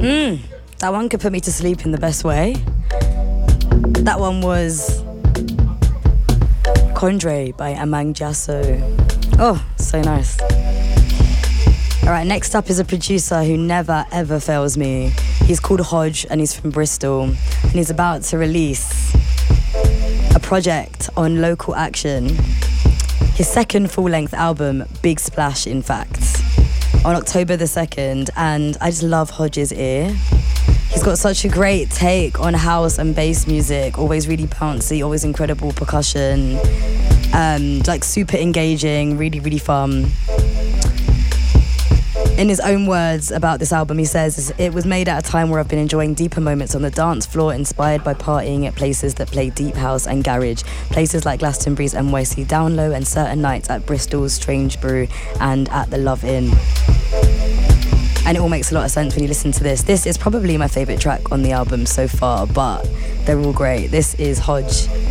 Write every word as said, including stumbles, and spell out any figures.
Mm, that one could put me to sleep in the best way. That one was Condre by Amang Jasso. Oh, so nice. All right, next up is a producer who never ever fails me. He's called Hodge and he's from Bristol, and he's about to release a project on Local Action. His second full-length album, Big Splash, in fact, on October the second, and I just love Hodge's ear. He's got such a great take on house and bass music, always really bouncy, always incredible percussion, um, like super engaging, really, really fun. In his own words about this album, he says, "It was made at a time where I've been enjoying deeper moments on the dance floor, inspired by partying at places that play deep house and garage, places like Glastonbury's N Y C Down Low and certain nights at Bristol's Strange Brew and at the Love Inn." And it all makes a lot of sense when you listen to this. This is probably my favourite track on the album so far, but they're all great. This is Hodge.